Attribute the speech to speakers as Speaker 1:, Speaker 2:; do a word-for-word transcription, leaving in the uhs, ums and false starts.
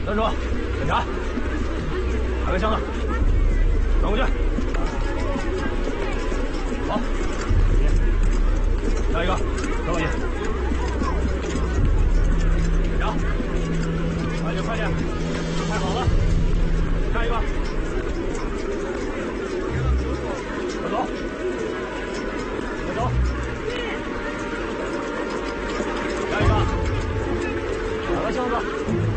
Speaker 1: 站住！检查，打开箱子，转过去。好，下一个，交给你。检查，快点快点，太好了。下一个，快走，快走。下一个，打开箱子。